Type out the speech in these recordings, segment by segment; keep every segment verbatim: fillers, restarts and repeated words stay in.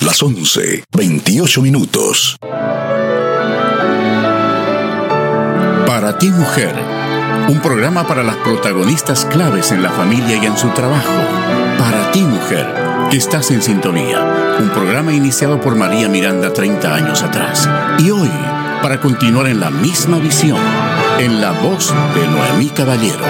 Las once, veintiocho minutos. Para ti, mujer, un programa para las protagonistas claves en la familia y en su trabajo. Para ti, mujer, que estás en sintonía. Un programa iniciado por María Miranda treinta años atrás. Y hoy, para continuar en la misma visión, en la voz de Noemí Caballero.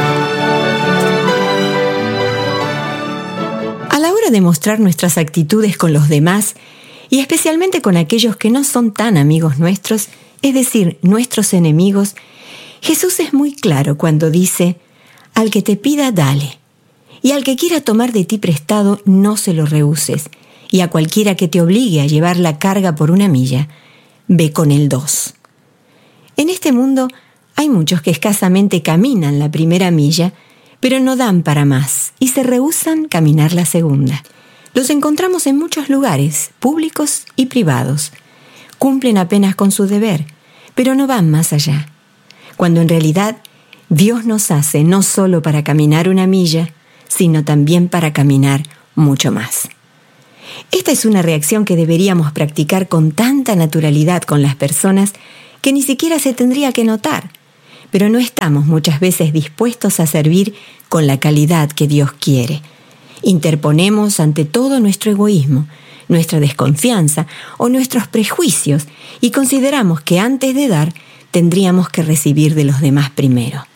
A la hora de mostrar nuestras actitudes con los demás, y especialmente con aquellos que no son tan amigos nuestros, es decir, nuestros enemigos, Jesús es muy claro cuando dice: al que te pida, dale, y al que quiera tomar de ti prestado, no se lo rehuses, y a cualquiera que te obligue a llevar la carga por una milla, ve con él dos. En este mundo hay muchos que escasamente caminan la primera milla, pero no dan para más y se rehúsan caminar la segunda. Los encontramos en muchos lugares, públicos y privados. Cumplen apenas con su deber, pero no van más allá. Cuando en realidad Dios nos hace no solo para caminar una milla, sino también para caminar mucho más. Esta es una reacción que deberíamos practicar con tanta naturalidad con las personas que ni siquiera se tendría que notar, pero no estamos muchas veces dispuestos a servir con la calidad que Dios quiere. Interponemos ante todo nuestro egoísmo, nuestra desconfianza o nuestros prejuicios y consideramos que antes de dar tendríamos que recibir de los demás primero.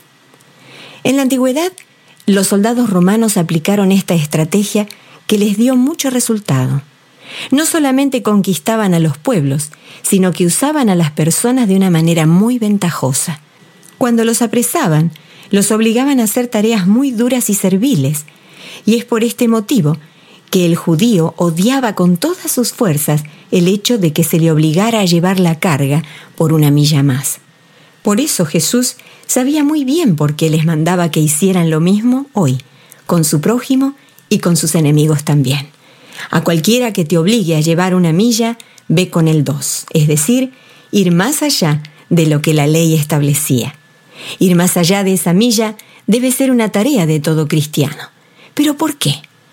En la antigüedad, los soldados romanos aplicaron esta estrategia que les dio mucho resultado. No solamente conquistaban a los pueblos, sino que usaban a las personas de una manera muy ventajosa. Cuando los apresaban, los obligaban a hacer tareas muy duras y serviles, y es por este motivo que el judío odiaba con todas sus fuerzas el hecho de que se le obligara a llevar la carga por una milla más. Por eso Jesús sabía muy bien por qué les mandaba que hicieran lo mismo hoy, con su prójimo y con sus enemigos también. A cualquiera que te obligue a llevar una milla, ve con él dos, es decir, ir más allá de lo que la ley establecía. Ir más allá de esa milla debe ser una tarea de todo cristiano. ¿Pero por qué?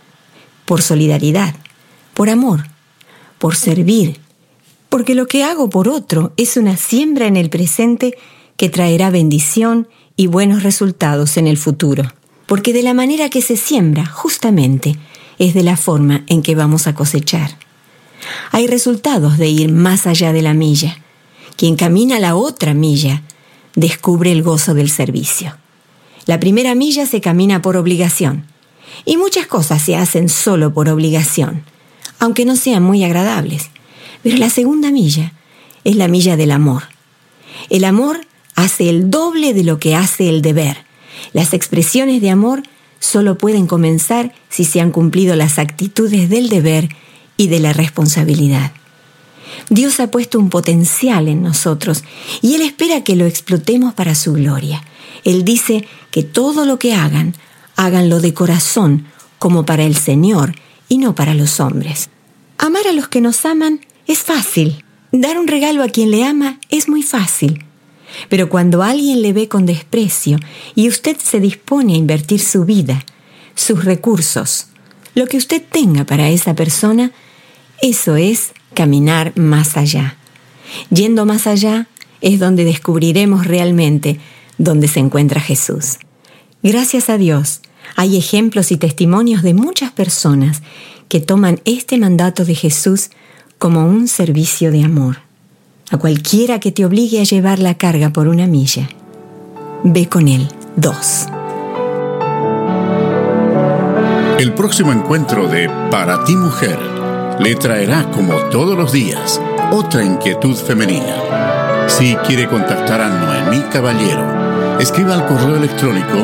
Por solidaridad, por amor, por servir, porque lo que hago por otro es una siembra en el presente que traerá bendición y buenos resultados en el futuro. Porque de la manera que se siembra, justamente, es de la forma en que vamos a cosechar. Hay resultados de ir más allá de la milla. Quien camina la otra milla descubre el gozo del servicio. La primera milla se camina por obligación, y muchas cosas se hacen solo por obligación, aunque no sean muy agradables. Pero la segunda milla es la milla del amor. El amor hace el doble de lo que hace el deber. Las expresiones de amor solo pueden comenzar si se han cumplido las actitudes del deber y de la responsabilidad. Dios ha puesto un potencial en nosotros y Él espera que lo explotemos para su gloria. Él dice que todo lo que hagan, háganlo de corazón, como para el Señor y no para los hombres. Amar a los que nos aman es fácil. Dar un regalo a quien le ama es muy fácil. Pero cuando alguien le ve con desprecio y usted se dispone a invertir su vida, sus recursos, lo que usted tenga para esa persona, eso es caminar más allá. Yendo más allá es donde descubriremos realmente dónde se encuentra Jesús. Gracias a Dios, hay ejemplos y testimonios de muchas personas que toman este mandato de Jesús como un servicio de amor. A cualquiera que te obligue a llevar la carga por una milla, ve con él dos. El próximo encuentro de Para ti, mujer, le traerá, como todos los días, otra inquietud femenina. Si quiere contactar a Noemí Caballero, escriba al correo electrónico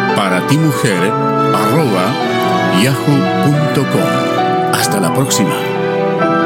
paratimujer arroba yahoo punto com. Hasta la próxima.